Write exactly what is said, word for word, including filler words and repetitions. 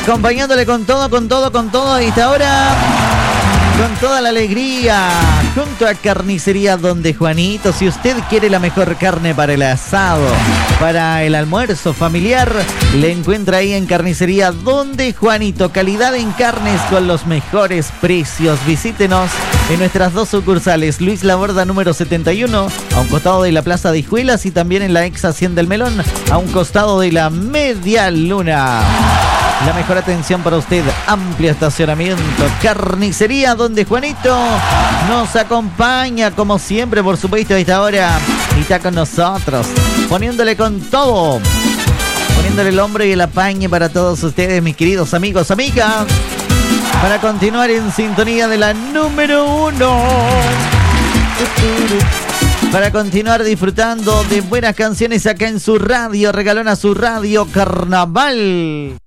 Acompañándole con todo, con todo, con todo. Y hasta ahora, con toda la alegría, junto a Carnicería Donde Juanito. Si usted quiere la mejor carne para el asado, para el almuerzo familiar, le encuentra ahí en Carnicería Donde Juanito. Calidad en carnes con los mejores precios. Visítenos en nuestras dos sucursales, Luis Laborda número setenta y uno, a un costado de la Plaza de Hijuelas, y también en la ex Hacienda del Melón, a un costado de la Media Luna. La mejor atención para usted, amplio estacionamiento. Carnicería Donde Juanito nos acompaña, como siempre, por supuesto, a esta hora. Y está con nosotros, poniéndole con todo, poniéndole el hombro y el apañe para todos ustedes, mis queridos amigos, amigas, para continuar en sintonía de la número uno. Para continuar disfrutando de buenas canciones acá en su radio, regalona su radio Carnaval.